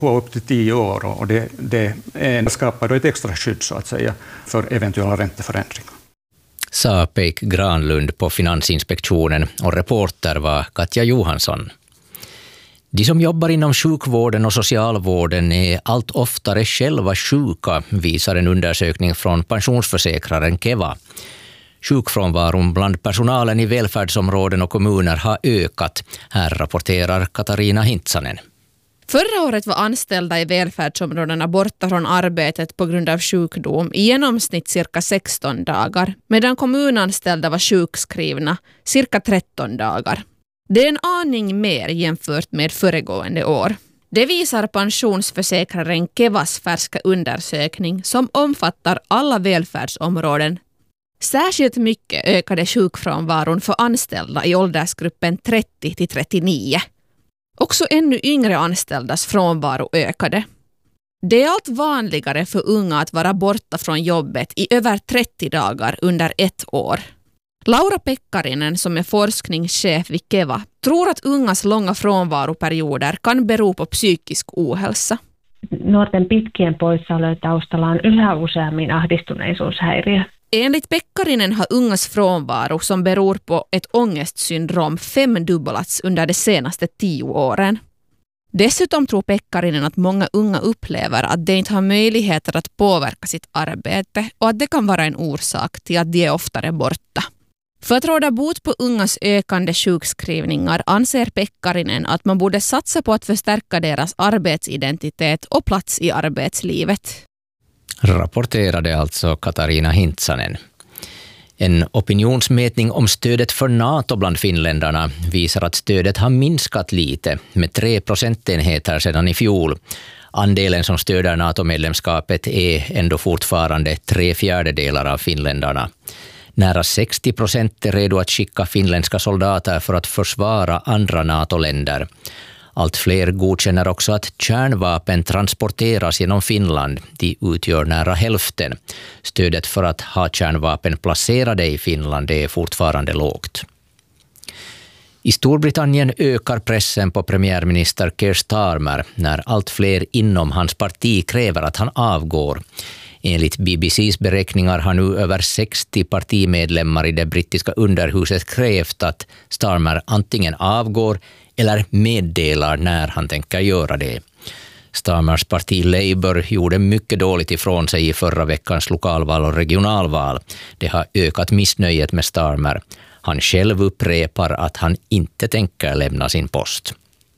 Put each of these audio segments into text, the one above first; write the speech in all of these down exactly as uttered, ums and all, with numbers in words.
på upp till tio år och det, det är, skapar då ett extra skydd så att säga för eventuella ränteförändringar. Sa Peik Granlund på Finansinspektionen och reporter var Katja Johansson. De som jobbar inom sjukvården och socialvården är allt oftare själva sjuka, visar en undersökning från pensionsförsäkraren Keva. Sjukfrånvaron bland personalen i välfärdsområden och kommuner har ökat. Här rapporterar Katarina Hintsanen. Förra året var anställda i välfärdsområdena borta från arbetet på grund av sjukdom i genomsnitt cirka sexton dagar, medan kommunanställda var sjukskrivna cirka tretton dagar. Det är en aning mer jämfört med föregående år. Det visar pensionsförsäkraren Kevas färska undersökning som omfattar alla välfärdsområden. Särskilt mycket ökade sjukfrånvaron för anställda i åldersgruppen trettio till trettionio. Också ännu yngre anställdas frånvaro ökade. Det är allt vanligare för unga att vara borta från jobbet i över trettio dagar under ett år. Laura Pekkarinen, som är forskningschef vid Keva, tror att ungas långa frånvaroperioder kan bero på psykisk ohälsa. Nuorten pitkien poissaolojen taustalla on yhä useammin ahdistuneisuushäiriö. Enligt Pekkarinen har ungas frånvaro som beror på ett ångestsyndrom femdubblats under de senaste tio åren. Dessutom tror Pekkarinen att många unga upplever att de inte har möjligheter att påverka sitt arbete och att det kan vara en orsak till att de är oftare borta. För att råda bot på ungas ökande sjukskrivningar anser Pekkarinen att man borde satsa på att förstärka deras arbetsidentitet och plats i arbetslivet. Rapporterade alltså Katarina Hintsanen. En opinionsmätning om stödet för NATO bland finländarna visar att stödet har minskat lite med tre procentenheter sedan i fjol. Andelen som stöder NATO-medlemskapet är ändå fortfarande tre fjärdedelar av finländarna. Nära sextio procent är redo att skicka finländska soldater för att försvara andra NATO-länder. Allt fler godkänner också att kärnvapen transporteras genom Finland. De utgör nära hälften. Stödet för att ha kärnvapen placerade i Finland är fortfarande lågt. I Storbritannien ökar pressen på premiärminister Keir Starmer när allt fler inom hans parti kräver att han avgår. Enligt B B C:s beräkningar har nu över sextio partimedlemmar i det brittiska underhuset krävt att Starmer antingen avgår eller meddelar när han tänker göra det. Starmers parti Labour gjorde mycket dåligt ifrån sig i förra veckans lokalval och regionalval. Det har ökat missnöjet med Starmer. Han själv upprepar att han inte tänker lämna sin post.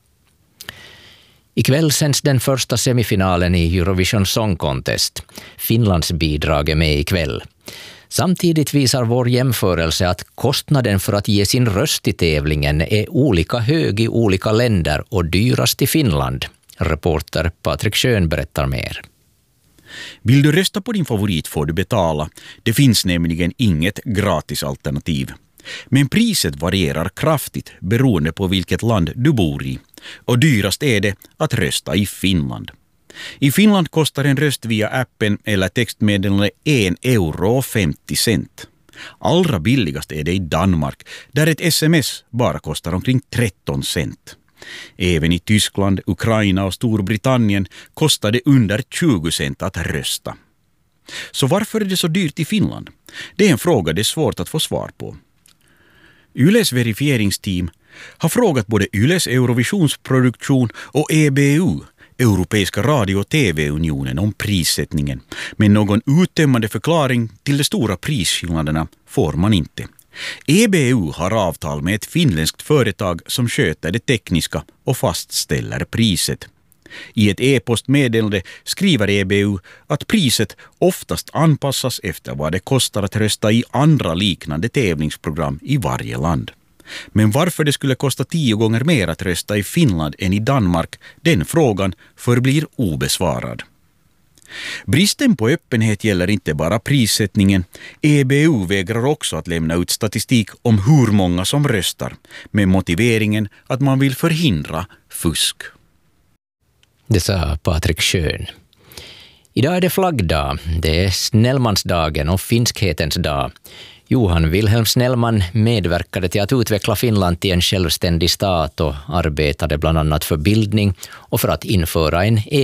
Ikväll sänds den första semifinalen i Eurovision Song Contest. Finlands bidrag är med ikväll. Samtidigt visar vår jämförelse att kostnaden för att ge sin röst i tävlingen är olika hög i olika länder och dyrast i Finland. Reporter Patrik Schön berättar mer. Vill du rösta på din favorit får du betala. Det finns nämligen inget gratisalternativ. Men priset varierar kraftigt beroende på vilket land du bor i. Och dyrast är det att rösta i Finland. I Finland kostar en röst via appen eller textmeddelande en euro och femtio cent. Allra billigast är det i Danmark, där ett sms bara kostar omkring tretton cent. Även i Tyskland, Ukraina och Storbritannien kostar det under tjugo cent att rösta. Så varför är det så dyrt i Finland? Det är en fråga det är svårt att få svar på. Yles verifieringsteam har frågat både Yles Eurovisionsproduktion och E B U, Europeiska radio- och tv-unionen, om prissättningen. Men någon uttömmande förklaring till de stora prisskillnaderna får man inte. E B U har avtal med ett finländskt företag som sköter det tekniska och fastställer priset. I ett e-postmeddelande skriver E B U att priset oftast anpassas efter vad det kostar att rösta i andra liknande tävlingsprogram i varje land. Men varför det skulle kosta tio gånger mer att rösta i Finland än i Danmark, den frågan förblir obesvarad. Bristen på öppenhet gäller inte bara prissättningen. E B U vägrar också att lämna ut statistik om hur många som röstar, med motiveringen att man vill förhindra fusk. Det sa Patrik Schön. Idag är det flaggdag, det är snällmansdagen och finskhetens dag. Johan Wilhelm Snellman medverkade till att utveckla Finland till en självständig stat och arbetade bland annat för bildning och för att införa en